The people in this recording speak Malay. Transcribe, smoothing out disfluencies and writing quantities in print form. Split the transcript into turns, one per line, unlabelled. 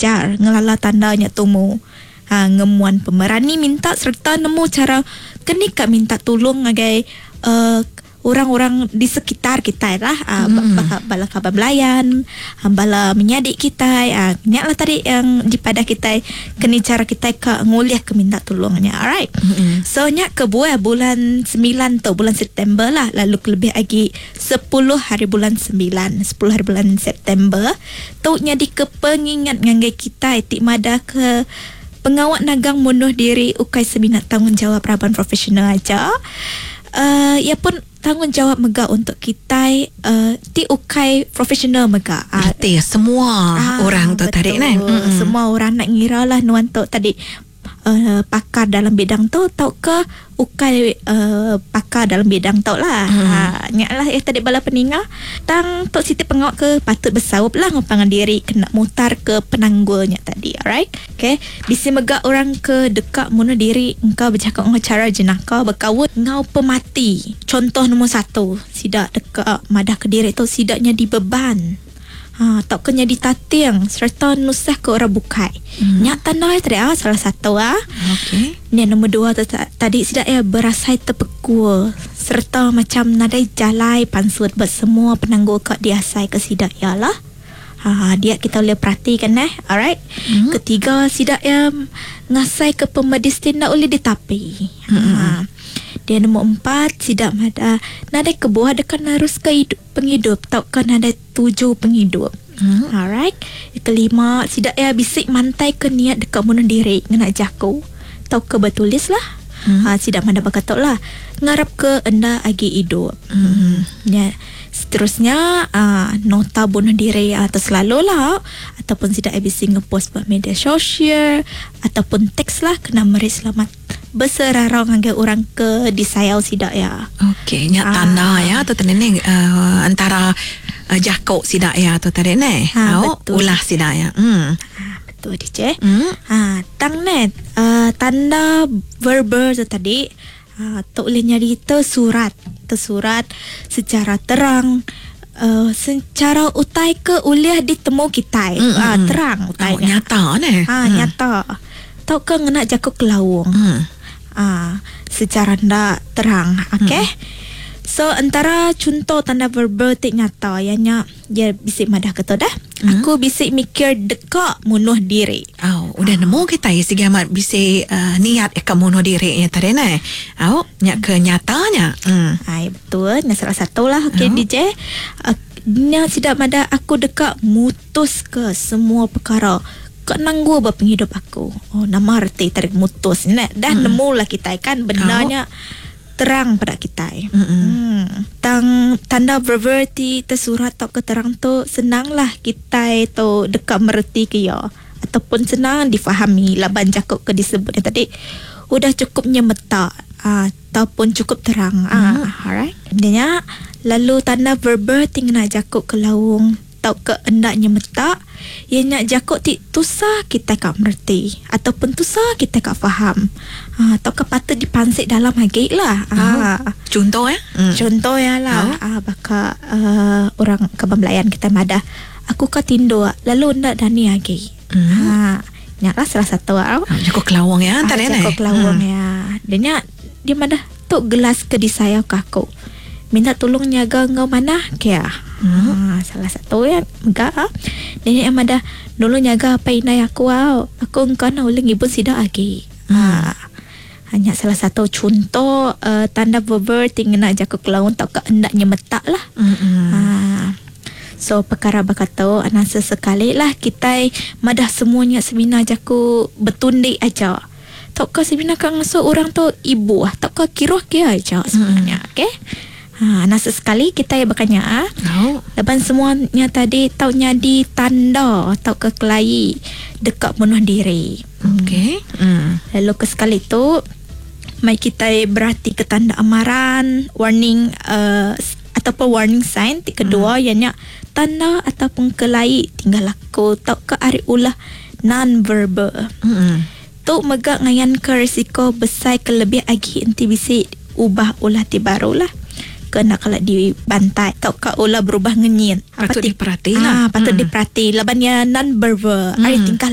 belajar ngelala tandanya tumu. Ngemuan pemerani minta serta nemu cara kenika minta tolong ngagai orang-orang di sekitar kita lah, bala kabar belayan, bala menyadik kita, nyaklah tadi yang di pada kita kini cara kita ke nguliah ke minta tolongnya. Alright. So nyak ke bulan 9 tu bulan September lah, lalu lebih lagi 10 hari bulan 9, 10 hari bulan September tu nyadi ke pengingat ngangai kita itik mada ke pengawat nagang bunuh diri ukai seminat tanggungjawab Raban Profesional aja. Ya pun tanggungjawab mega untuk kita ti ukai profesional mega.
Berarti semua orang tu tadi ni.
Semua orang nak ngira lah nuan tu tadi pakar dalam bidang tu tau ke ukai pakar dalam bidang tu lah. Nyak lah tadi bala peninggal tang tok Siti pengawat ke patut bersawap lah ngopangan diri kena mutar ke penanggulnya tadi. Alright. Okay. Bisi mega orang ke dekat bunuh diri engkau bercakap dengan cara jenaka berkawut ngau pemati. Contoh nombor 1 sidak dekat madah ke diri tu sidaknya dibeban. Tak kena ditating serta nusah ke orang bukai. Nyak tanah tadi salah satu
Okey.
Ni nombor 2 tadi sidak berasai terpekul serta macam nadai jalai pansut buat semua penanggul kat diasai ke sidak lah. Dia kita boleh perhatikan alright. Ketiga sidak ngasai ke pemedis tindak boleh ditapi. Dia nombor 4 sidak mada nadai kebuah dekan harus ke penghidup tau kan ada 7 penghidup. Alright. Kelima sidak bisik mantai ke niat dekat bunuh diri ngena jaku tau ke betulis lah. Sidak mada bakatok lah ngarap ke anda agi hidup. Ya. Seterusnya nota bunuh diri atau selalu lah ataupun sidak bisik ngepost buat media sosial ataupun teks lah kena meri selamat berserarang dengan orang ke disayau sidak
Okey, nyak tanda atau tadi ni antara jakok sidak atau tadi ni. Ulah sidak
betul DJ. Tang net tanda verbal tadi tak boleh nyari tersurat secara terang secara utai ke uliah ditemu kita terang utai
nyata ni.
Nyata tau ke ngena jakok kelawung. Secara ndak terang. Okay. So antara contoh tanda verbal tik nyata ianya dia bisik madah kata dah. Aku bisik mikir dekat bunuh diri.
Udah nemu kita segi amat bisik niat ke bunuh diri tadi ni. Nyak ke nyatanya.
Betul. Nah salah satu lah. Okay DJ. Nya sidak madah aku dekat mutus ke semua perkara kau nanggu berpenghidup aku. Nama arti tarik mutus ni dah nemu lah kita kan benarnya terang pada kita. Tanda verbal tersurat atau keterang tu senang lah kita tu dekat mereti ke ataupun senang difahami laban jakuk ke disebutnya tadi udah cukup nyemeta ataupun cukup terang. Alright. Dia lalu tanda verbal tinggal jakuk ke lawung tau ke endaknya meta ia nak jakuk tusah kita kak merti ataupun tusah kita kak faham tau ke patut dipansik dalam hagi lah.
Contoh
contoh lah baka orang kebambelayan kita madah aku ka tindo lalu ndak dani hagi. Nyaklah salah satu
jakuk kelawang tadi ni
jakuk kelawang dia madah tu gelas ke disayau kaku minta tolong nyaga ngau mana kia. Salah satu enggak dia yang ada dulu nyaga apa inai aku engkau nak ulang ibu sidak lagi. Hanya salah satu contoh tanda verbal tinggal nak jakuk kelawang tak ke endaknya metak lah. So perkara bakatau anasa sekali lah kita madah semuanya sebenarnya jaku bertundik aja. Tak ke sebenarnya kan orang tu ibu tak ke kiroh kia aja sebenarnya. Okay. Nasa sekali kita berkanya lepas semuanya tadi tau nyadi tanda tau ke kelai dekat bunuh diri.
Okay.
Lalu ke sekali tu mai kita berarti ke tanda amaran warning ataupun warning sign kedua ianya tanda ataupun kelai tinggal laku tau ke ari ulah non verbal. Tu megak ngayan ke risiko besar ke lebih agi enti bisi ubah ulah ti barulah kena kalau dibantai tau ka ulah berubah ngenyit
patut diperhati lah
patut diperhati labannya non verbal ari tingkah